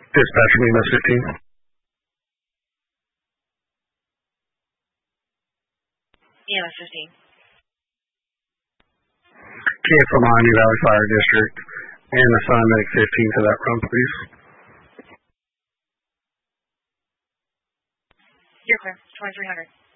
Dispatch EMS 15. EMS 15. Cancel Miami Valley Fire District and assign Medic 15 to that run, please. You're clear. 2300.